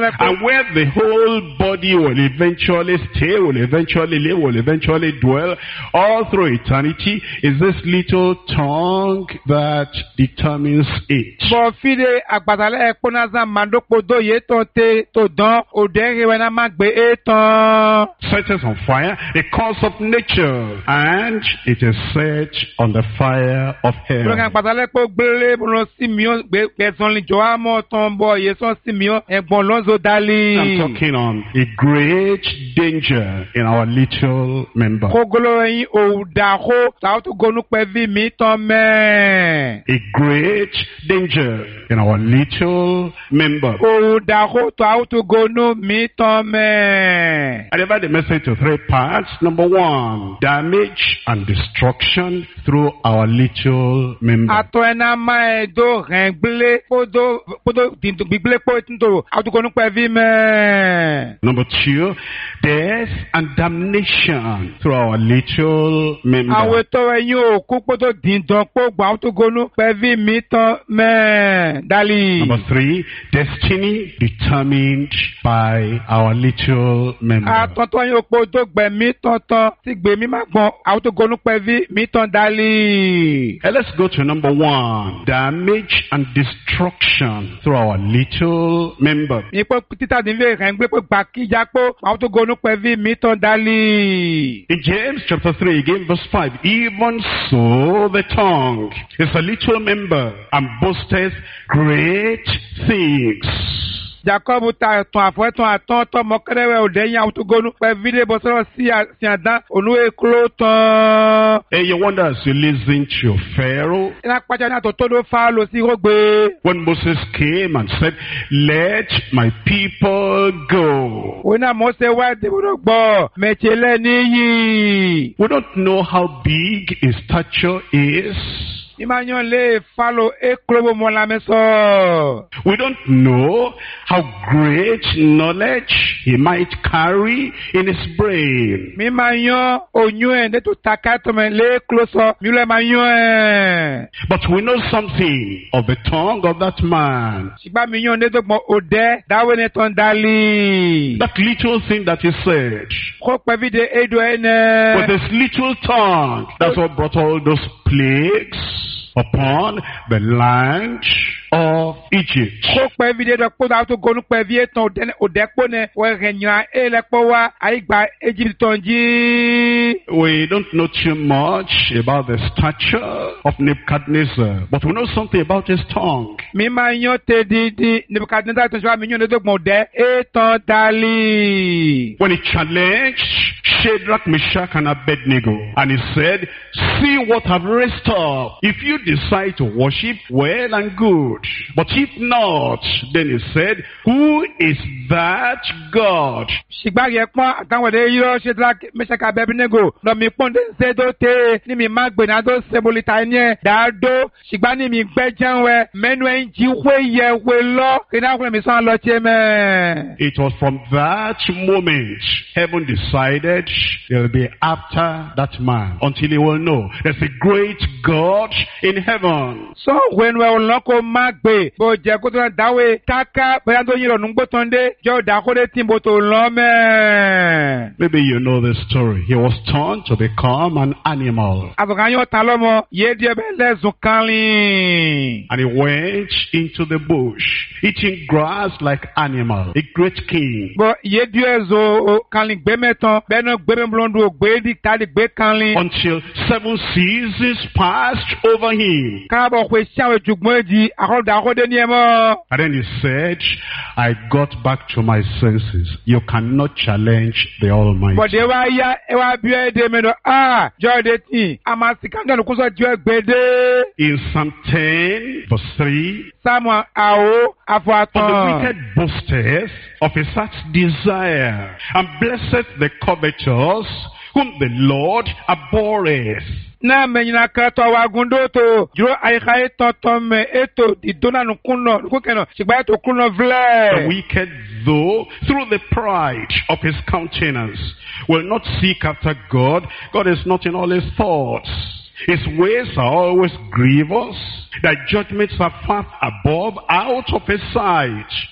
And where the whole body will eventually stay, will eventually live, will eventually dwell all through eternity is this little tongue that determines it. Set it on fire, the cause of nature, and it is set on the fire of hell. I'm talking on a great danger in our little member. A great danger in our little member. I divide the message to three parts. Number one, damage and destruction through our little member. Number two, death and damnation through our little member. Number three, destiny determined by our little member. Let's go to number one, damage and destruction through our little member. In James chapter 3, again verse 5, even so the tongue is a little member and boasteth great things. Jacob ta ton afweton aton to mokerewe odeyin autogonu pe video bosoro si adan onu ekloton. And you wonder as you listen to Pharaoh, when Moses came and said, let my people go. We don't know how big his stature is. We don't know how great knowledge he might carry in his brain. But we know something of the tongue of that man. That little thing that he said, with his little tongue, that's what brought all those plagues upon the land of Egypt. We don't know too much about the stature of Nebuchadnezzar, but we know something about his tongue. When he challenged Shadrach, Meshach, and Abednego, and he said, see what I've raised up. If you decide to worship, well and good. But if not, then he said, who is that God? It was from that moment heaven decided there will be after that man until he will know there's a great God in heaven. So when we will maybe you know the story. He was turned to become an animal. And he went into the bush, eating grass like animal, a great king. Until 7 seasons passed over him. And then he said, I got back to my senses. You cannot challenge the Almighty. In Psalm 10 verse 3, for the wicked boasteth of his heart's desire, and blesseth the covetous, whom the Lord abhorreth. The wicked, though, through the pride of his countenance, will not seek after God. God is not in all his thoughts. His ways are always grievous. Thy judgments are far above, out of his sight.